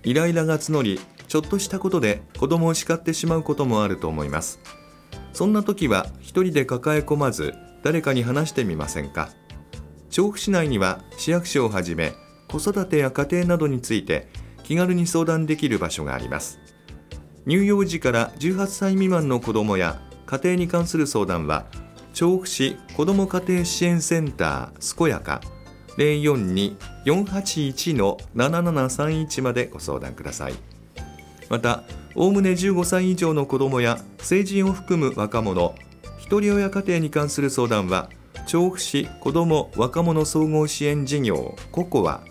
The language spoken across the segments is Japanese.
イライラが募り、ちょっとしたことで子供を叱ってしまうこともあると思います。そんな時は一人で抱え込まず、誰かに話してみませんか。調布市内には市役所をはじめ、子育てや家庭などについて気軽に相談できる場所があります。乳幼児から18歳未満の子どもや家庭に関する相談は、調布市子ども家庭支援センター健やか 042-481-7731 までご相談ください。また、おおむね15歳以上の子どもや成人を含む若者、ひとり親家庭に関する相談は、調布市子ども若者総合支援事業ココア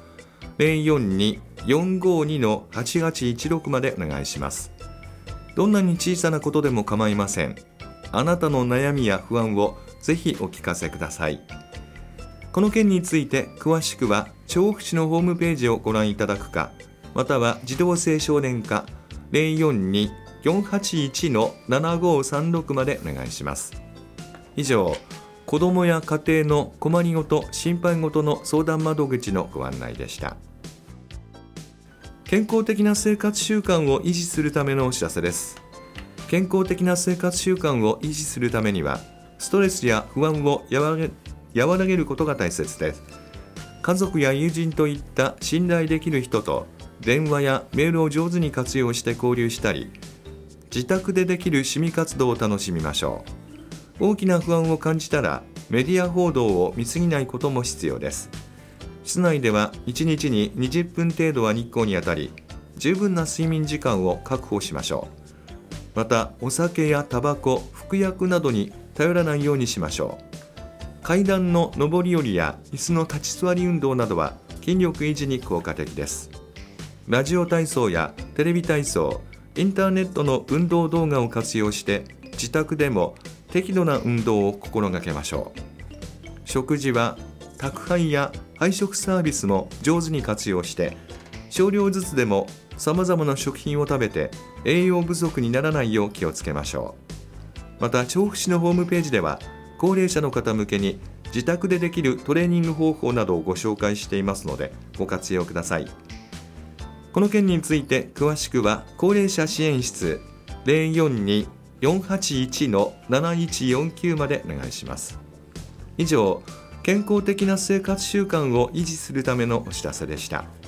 042-452-8816 までお願いします。どんなに小さなことでも構いません。あなたの悩みや不安をぜひお聞かせください。この件について詳しくは調布市のホームページをご覧いただくか、または児童青少年課 042-481-7536 までお願いします。以上、子どもや家庭の困りごと、心配ごとの相談窓口のご案内でした。健康的な生活習慣を維持するためのお知らせです。健康的な生活習慣を維持するためには、ストレスや不安を和らげることが大切です。家族や友人といった信頼できる人と電話やメールを上手に活用して交流したり、自宅でできる趣味活動を楽しみましょう。大きな不安を感じたらメディア報道を見過ぎないことも必要です。室内では1日に20分程度は日光に当たり、十分な睡眠時間を確保しましょう。また、お酒やタバコ、服薬などに頼らないようにしましょう。階段の上り下りや椅子の立ち座り運動などは筋力維持に効果的です。ラジオ体操やテレビ体操、インターネットの運動動画を活用して自宅でも適度な運動を心がけましょう。食事は宅配や配食サービスも上手に活用して、少量ずつでもさまざまな食品を食べて栄養不足にならないよう気をつけましょう。また、調布市のホームページでは高齢者の方向けに自宅でできるトレーニング方法などをご紹介していますので、ご活用ください。この件について詳しくは高齢者支援室 042-481-7149 までお願いします。以上、健康的な生活習慣を維持するためのお知らせでした。